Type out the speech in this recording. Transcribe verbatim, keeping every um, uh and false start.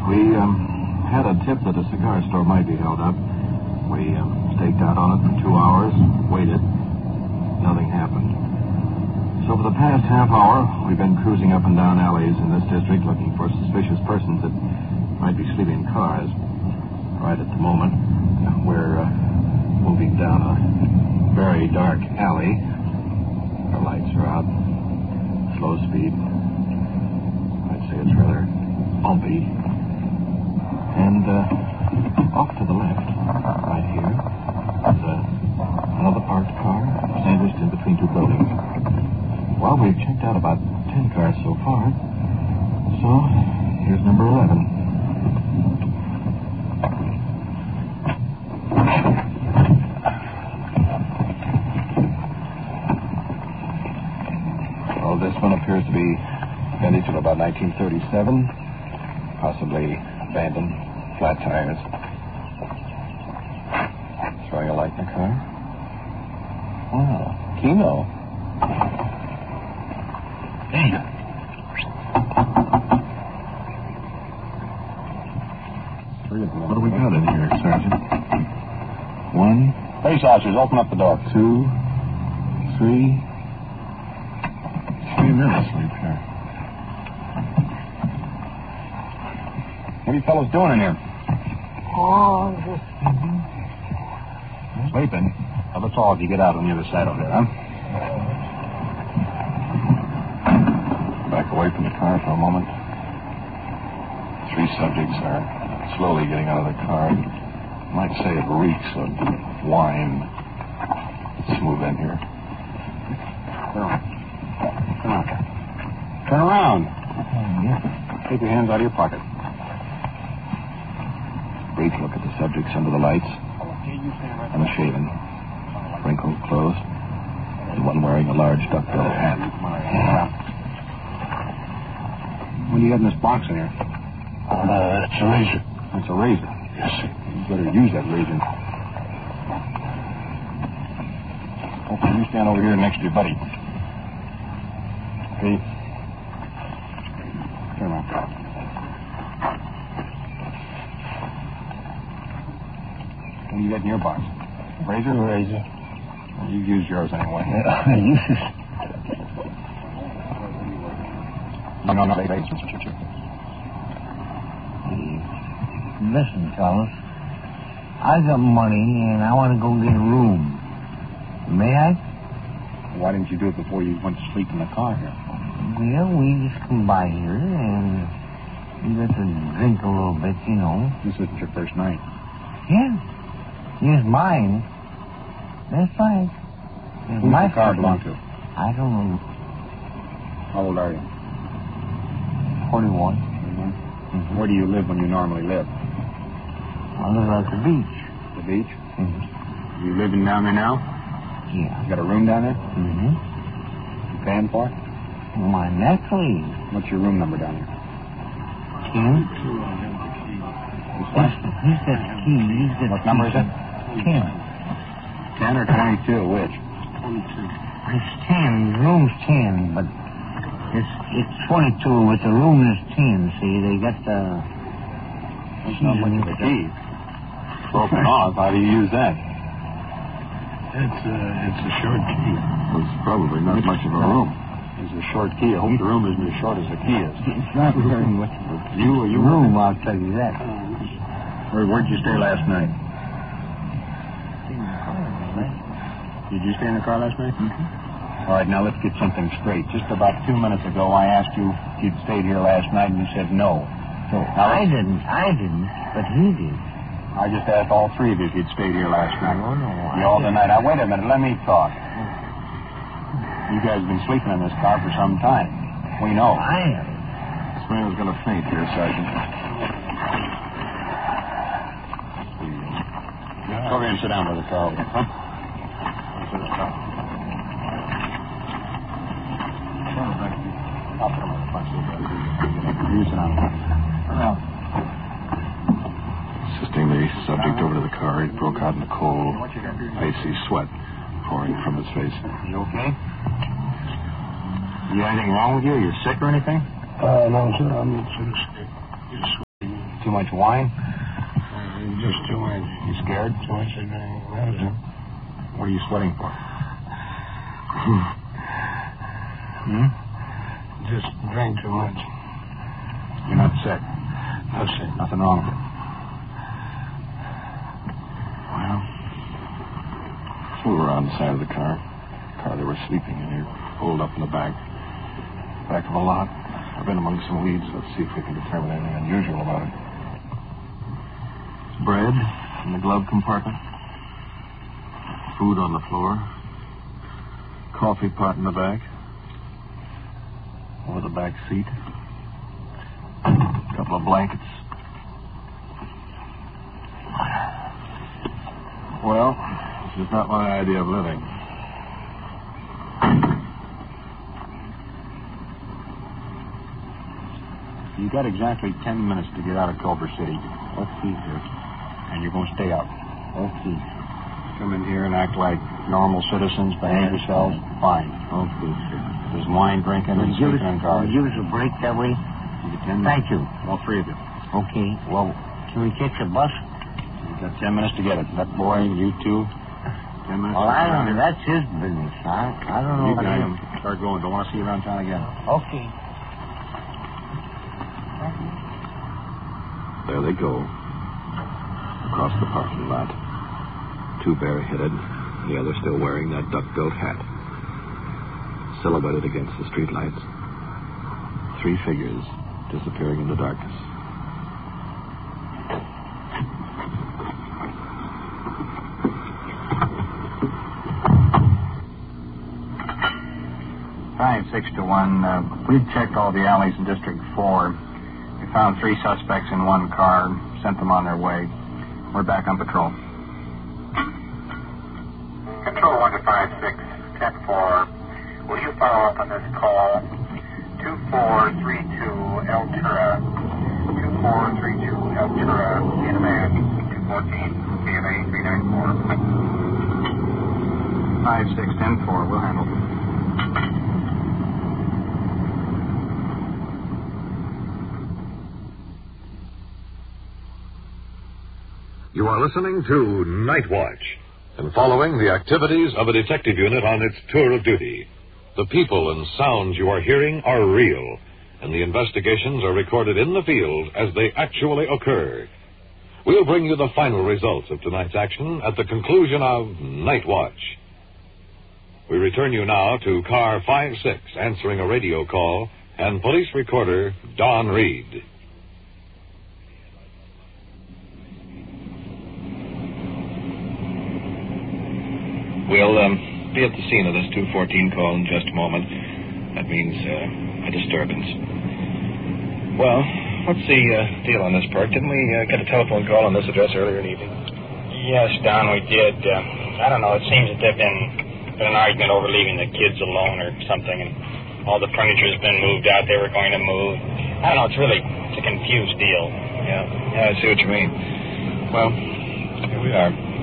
We um, had a tip that a cigar store might be held up. We um, staked out on it for two hours, waited. Nothing happened. So for the past half hour, we've been cruising up and down alleys in this district looking for suspicious persons that might be sleeping in cars. Right at the moment, we're uh, moving down a very dark alley. Our lights are out. Slow speed. I'd say it's rather bumpy. And uh, off to the left, right here, is uh, another parked car sandwiched in between two buildings. Well, we've checked out about ten cars so far. So, here's number eleven. Well, this one appears to be vintage of about nineteen thirty-seven. Possibly abandoned. Flat tires. Throwing a light in the car. Wow. Kino. Damn. What do we got in here, Sergeant? One. Face officers, open up the door. Two. Three. Three men asleep here. What are you fellows doing in here? Oh, just sleeping. Sleeping? Well, that's all if you get out on the other side of it, huh? Back away from the car for a moment. Three subjects are slowly getting out of the car. I might say it reeks of wine. Let's move in here. Come on. Come on. Turn around. Take your hands out of your pocket. Brief look at the subjects under the lights. And a shaven, wrinkled clothes, and one wearing a large duckbill hat. What do you got in this box in here? Uh, it's a razor. It's a razor. Yes, sir. You better use that razor. Okay, you stand over here next to your buddy. Okay. Turn around. What do you got in your box? Razor? Razor. Well, you use yours anyway. I use it. No, no, no. Razor. Listen, fellas. I got money and I want to go get a room. May I? Why didn't you do it before you went to sleep in the car here? Well, we just come by here and we got to drink a little bit, you know. This isn't your first night. Yeah. Here's mine. That's right. Here's Who's my the car first belong one. to? I don't know. How old are you? forty-one. Mm-hmm. Where do you live when you normally live? I live at the beach. The beach? Mm-hmm. You living down there now? Yeah. You got a room down there? Mm-hmm. You paying for it? My naturally. What's your room number down here? Ten. This one? He's got key. He's got What number is it? Ten. Ten or twenty-two? Which? Twenty-two. It's ten. The room's ten, but it's it's twenty-two, but the room is ten. See, they got the. That's not much of a key. Broken off. How do you use that? It's a, it's a short key. It's probably not much of a room. It's a short key. I hope the room isn't as short as the key is. It's not very much of a You or you room, I'll tell you that. Where, where'd you stay last night? Did you stay in the car last night? Mm-hmm. All right, now let's get something straight. Just about two minutes ago, I asked you if you'd stayed here last night, and you said no. So now I didn't. I didn't, but he did. I just asked all three of you if you'd stayed here last night. No, no. You all tonight. Now, wait a minute. Let me talk. You guys have been sleeping in this car for some time. We know. I am. This man was going to faint here, Sergeant. Go over here and sit down by the car. Huh? You sit down. Well, Assisting the subject over to the car, he broke out in a cold, icy sweat pouring from his face. You okay? You got anything wrong with you? Are you sick or anything? Uh, no, sir, I'm sort of sick. Just much wine? Uh, just too much. You scared? Too much to drink. That was it. What are you sweating for? hmm? Just drank too much. You're not sick. No sick. Nothing wrong with it. Well, So we were on the side of the car. The car they were sleeping in here, pulled up in the back. Back of a lot. I've been among some weeds. Let's see if we can determine anything unusual about it. Bread in the glove compartment. Food on the floor. Coffee pot in the back. Over the back seat. A couple of blankets. Well, this is not my idea of living. you got exactly ten minutes to get out of Culver City. Let's see, sir. And you're going to stay out. Let's see. Come in here and act like normal citizens. Behave yourselves. Fine. Okay, sir. There's wine drinking and Give us, sleeping on cars. give us a break that way. You get ten minutes. Thank you. All three of you. Okay, well, can we catch a bus? You've got ten minutes to get it. That boy, you two. Ten minutes. Well, I don't know. That's his business. I, I don't know You about got him. him. Start going. Don't want to see you around town again. Okay. There they go. Across the parking lot. Two bareheaded, the other still wearing that duck-billed hat. Silhouetted against the streetlights. Three figures disappearing in the darkness. Five, six to one. Uh, we've checked all the alleys in District Four. We found three suspects in one car. Sent them on their way. We're back on patrol. Control one to five six ten four. Will you follow up on this call? Two four three two Altura. Two four three two Altura. In a man. Two fourteen B M A three nine four. Five, six, ten, four. We'll handle them. You are listening to Night Watch and following the activities of a detective unit on its tour of duty. The people and sounds you are hearing are real, and the investigations are recorded in the field as they actually occur. We'll bring you the final results of tonight's action at the conclusion of Night Watch. We return you now to Car five six, answering a radio call, and police recorder Don Reed. We'll um, be at the scene of this two fourteen call in just a moment. That means uh, a disturbance. Well, what's the uh, deal on this, Perk? Didn't we uh, get a telephone call on this address earlier in the evening? Yes, Don, we did. Uh, I don't know. It seems that there's been, been an argument over leaving the kids alone or something, and all the furniture's been moved out. They were going to move. I don't know. It's really it's a confused deal. Yeah, yeah, I see what you mean. Well, here we are.